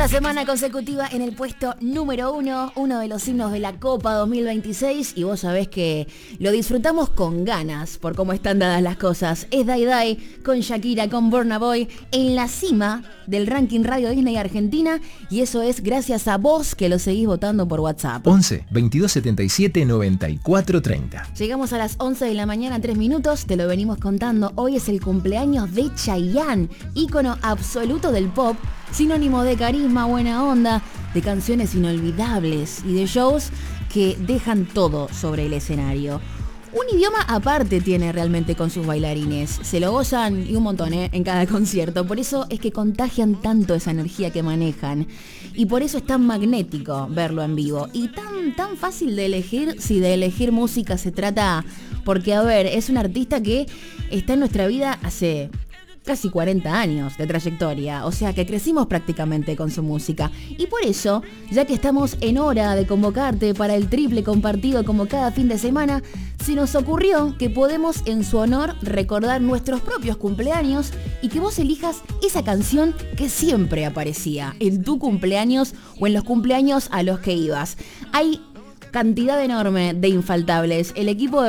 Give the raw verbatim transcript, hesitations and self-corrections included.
Semana consecutiva en el puesto número uno, uno de los himnos de la Copa dos mil veintiséis, y vos sabés que lo disfrutamos con ganas por cómo están dadas las cosas. Es Dai Dai con Shakira, con Burna Boy en la cima del ranking Radio Disney Argentina, y eso es gracias a vos que lo seguís votando por WhatsApp. once, veintidós setenta y siete, noventa y cuatro treinta. Llegamos a las once de la mañana, tres minutos, te lo venimos contando. Hoy es el cumpleaños de Chayanne, ícono absoluto del pop, sinónimo de carisma, buena onda, de canciones inolvidables y de shows que dejan todo sobre el escenario. Un idioma aparte tiene realmente con sus bailarines, se lo gozan y un montón ¿eh? en cada concierto, por eso es que contagian tanto esa energía que manejan y por eso es tan magnético verlo en vivo y tan, tan fácil de elegir si de elegir música se trata, porque a ver, es un artista que está en nuestra vida hace casi cuarenta años de trayectoria, o sea que crecimos prácticamente con su música. Y por eso, ya que estamos en hora de convocarte para el triple compartido como cada fin de semana, se nos ocurrió que podemos en su honor recordar nuestros propios cumpleaños y que vos elijas esa canción que siempre aparecía en tu cumpleaños o en los cumpleaños a los que ibas. Hay cantidad enorme de infaltables. El equipo de